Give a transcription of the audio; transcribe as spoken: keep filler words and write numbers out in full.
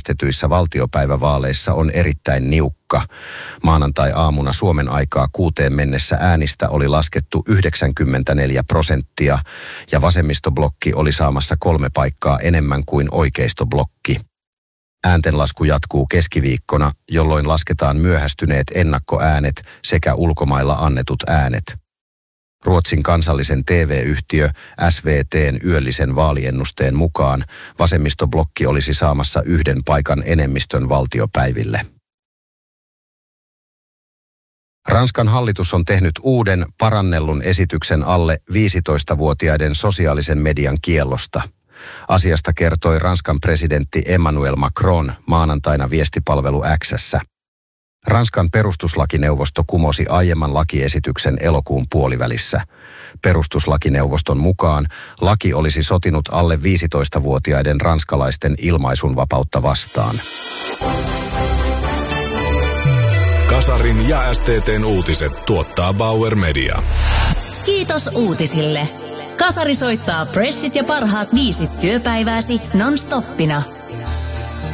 järjestetyissä valtiopäivävaaleissa on erittäin niukka. Maanantai-aamuna Suomen aikaa kuuteen mennessä äänistä oli laskettu yhdeksänkymmentäneljä prosenttia ja vasemmistoblokki oli saamassa kolme paikkaa enemmän kuin oikeistoblokki. Ääntenlasku jatkuu keskiviikkona, jolloin lasketaan myöhästyneet ennakkoäänet sekä ulkomailla annetut äänet. Ruotsin kansallisen T V-yhtiö S V T:n yöllisen vaaliennusteen mukaan vasemmistoblokki olisi saamassa yhden paikan enemmistön valtiopäiville. Ranskan hallitus on tehnyt uuden parannellun esityksen alle viisitoistavuotiaiden sosiaalisen median kiellosta. Asiasta kertoi Ranskan presidentti Emmanuel Macron maanantaina viestipalvelu X:ssä. Ranskan perustuslakineuvosto kumosi aiemman lakiesityksen elokuun puolivälissä. Perustuslakineuvoston mukaan laki olisi sotinut alle viisitoistavuotiaiden ranskalaisten ilmaisunvapautta vastaan. Kasarin ja S T T:n uutiset tuottaa Bauer Media. Kiitos uutisille. Kasari soittaa preshit ja parhaat viisit työpäivääsi non-stoppina.